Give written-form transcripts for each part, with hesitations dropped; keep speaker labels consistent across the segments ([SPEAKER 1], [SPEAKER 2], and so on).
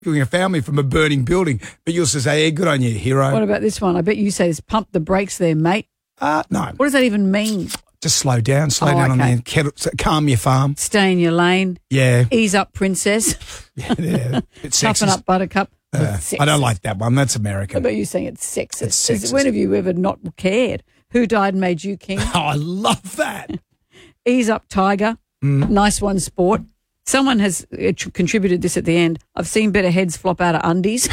[SPEAKER 1] rescuing a family from a burning building. But you'll say, hey, good on you, hero.
[SPEAKER 2] What about this one? I bet you say, pump the brakes there, mate.
[SPEAKER 1] No.
[SPEAKER 2] What does that even mean?
[SPEAKER 1] Just slow down on the calm your farm.
[SPEAKER 2] Stay in your lane.
[SPEAKER 1] Yeah.
[SPEAKER 2] Ease up, princess.
[SPEAKER 1] Yeah.
[SPEAKER 2] Toughen up, buttercup.
[SPEAKER 1] I don't like that one. That's American.
[SPEAKER 2] What about you saying it's sexist?
[SPEAKER 1] It's sexist.
[SPEAKER 2] When have you ever not cared? Who died and made you king?
[SPEAKER 1] Oh, I love that.
[SPEAKER 2] Ease up, tiger. Nice one, sport. Someone has contributed this at the end. I've seen better heads flop out of undies.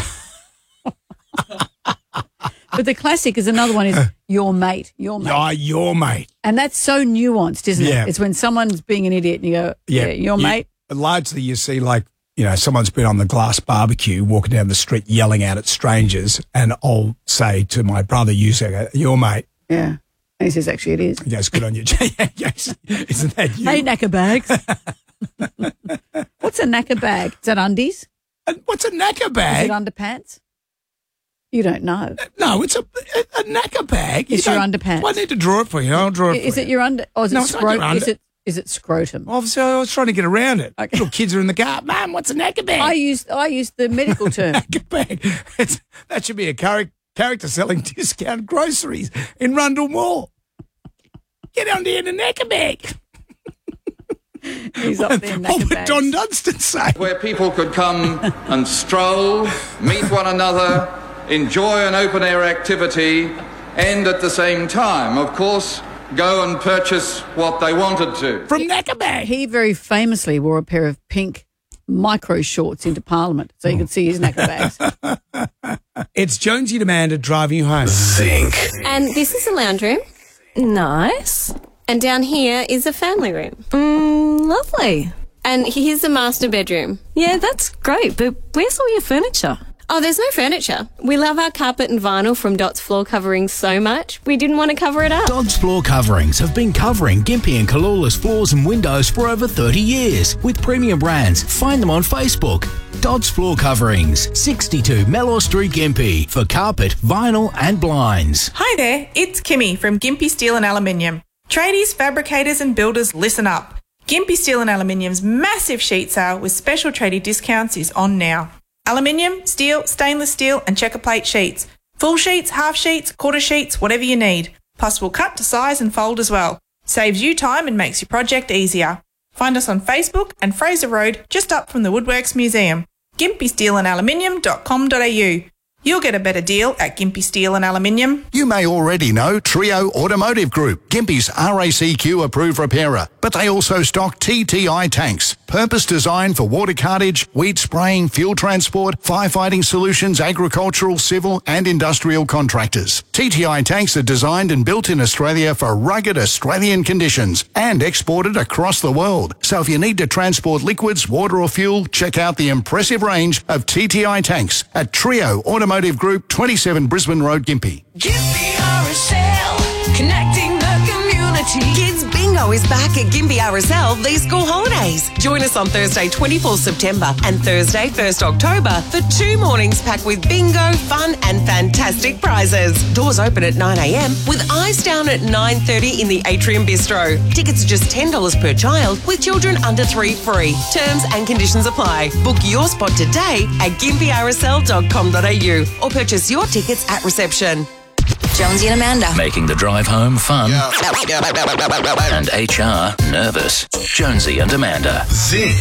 [SPEAKER 2] But the classic is another one is your mate. Your mate.
[SPEAKER 1] Oh, your mate.
[SPEAKER 2] And that's so nuanced, isn't
[SPEAKER 1] Yeah.
[SPEAKER 2] it? It's when someone's being an idiot and you go, your mate.
[SPEAKER 1] Largely you see someone's been on the glass barbecue walking down the street yelling out at strangers, and I'll say to my brother, your mate.
[SPEAKER 2] Yeah. And he says, actually, it is.
[SPEAKER 1] He goes, good on you. Yes. Isn't that you?
[SPEAKER 2] Hey, knacker bags. What's a knacker bag? Is that undies?
[SPEAKER 1] What's a knacker bag?
[SPEAKER 2] Is it underpants? You don't know.
[SPEAKER 1] No, it's a knacker bag.
[SPEAKER 2] It's your underpants.
[SPEAKER 1] Well, I need to draw it for you. I'll draw it for you.
[SPEAKER 2] Is it your under? Or is
[SPEAKER 1] No,
[SPEAKER 2] it
[SPEAKER 1] it's not your
[SPEAKER 2] scrotum?
[SPEAKER 1] under.
[SPEAKER 2] Is it scrotum?
[SPEAKER 1] Obviously, I was trying to get around it.
[SPEAKER 2] Okay.
[SPEAKER 1] Little kids are in the car. Mum, what's a knacker bag?
[SPEAKER 2] I used the medical term.
[SPEAKER 1] Knacker bag. That should be a character selling discount groceries in Rundle Mall. Get on there in a knacker bag.
[SPEAKER 2] He's up there,
[SPEAKER 1] What would Don Dunstan say?
[SPEAKER 3] Where people could come and stroll, meet one another, enjoy an open-air activity, and at the same time, of course, go and purchase what they wanted to.
[SPEAKER 1] From knacker bag.
[SPEAKER 2] He very famously wore a pair of pink micro shorts into Parliament so you could see his knacker bags.
[SPEAKER 1] It's Jonesy and Amanda driving you home.
[SPEAKER 4] Zinc.
[SPEAKER 5] And this is a lounge room.
[SPEAKER 6] Nice.
[SPEAKER 5] And down here is a family room.
[SPEAKER 6] Lovely.
[SPEAKER 5] And here's the master bedroom.
[SPEAKER 6] Yeah, that's great, but where's all your furniture?
[SPEAKER 5] Oh, there's no furniture. We love our carpet and vinyl from Dot's Floor Coverings so much, we didn't want to cover it up.
[SPEAKER 4] Dodds Floor Coverings have been covering Gympie and Kalula's floors and windows for over 30 years with premium brands. Find them on Facebook. Dodds Floor Coverings, 62 Mellor Street, Gympie, for carpet, vinyl and blinds.
[SPEAKER 7] Hi there, it's Kimmy from Gympie Steel and Aluminium. Tradies, fabricators and builders, listen up. Gympie Steel and Aluminium's massive sheet sale with special tradie discounts is on now. Aluminium, steel, stainless steel and checker plate sheets. Full sheets, half sheets, quarter sheets, whatever you need. Plus we'll cut to size and fold as well. Saves you time and makes your project easier. Find us on Facebook and Fraser Road, just up from the Woodworks Museum. gympysteelandaluminium.com.au. You'll get a better deal at Gympie Steel and Aluminium.
[SPEAKER 8] You may already know Trio Automotive Group, Gympie's RACQ approved repairer, but they also stock TTI tanks, purpose designed for water cartage, weed spraying, fuel transport, firefighting solutions, agricultural, civil and industrial contractors. TTI tanks are designed and built in Australia for rugged Australian conditions and exported across the world. So if you need to transport liquids, water or fuel, check out the impressive range of TTI tanks at Trio Automotive Group, 27 Brisbane Road, Gympie.
[SPEAKER 9] Gympie RSL, connecting the community.
[SPEAKER 10] Kids Bingo is back at Gympie RSL these school holidays. Join us on Thursday 24th September and Thursday 1st October for 2 mornings packed with bingo, fun and fantastic prizes. Doors open at 9 a.m. with eyes down at 9:30 in the Atrium Bistro. Tickets are just $10 per child with children under 3 free. Terms and conditions apply. Book your spot today at gympiersl.com.au or purchase your tickets at reception.
[SPEAKER 11] Jonesy and Amanda.
[SPEAKER 4] Making the drive home fun. And HR nervous. Jonesy and Amanda. Zinc.